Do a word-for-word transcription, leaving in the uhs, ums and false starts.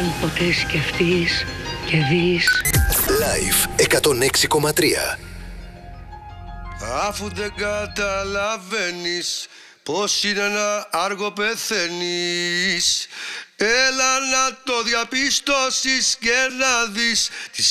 Αν ποτέ σκεφτείς και δεις. Live εκατόν έξι κόμμα τρία. Αφού δεν καταλαβαίνεις πως είναι να άργο πεθαίνεις, έλα να το διαπιστώσεις και να δεις τι